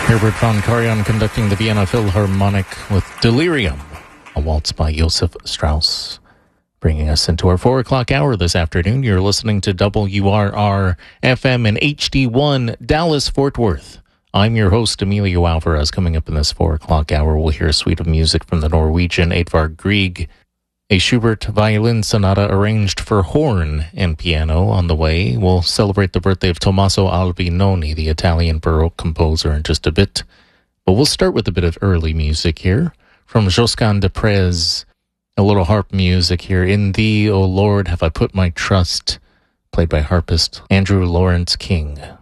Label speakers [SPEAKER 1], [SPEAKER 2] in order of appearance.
[SPEAKER 1] Herbert von Karajan conducting the Vienna Philharmonic with Delirium, a waltz by Joseph Strauss. Bringing us into our 4 o'clock hour this afternoon. You're listening to WRR FM and HD1 Dallas Fort Worth. I'm your host, Emilio Alvarez. Coming up in this 4 o'clock hour, we'll hear a suite of music from the Norwegian Edvard Grieg, a Schubert violin sonata arranged for horn and piano. On the way, we'll celebrate the birthday of Tommaso Albinoni, the Italian Baroque composer, in just a bit. But we'll start with a bit of early music here from Josquin des Prez. A little harp music here. In Thee, O Lord, Have I Put My Trust, played by harpist Andrew Lawrence King.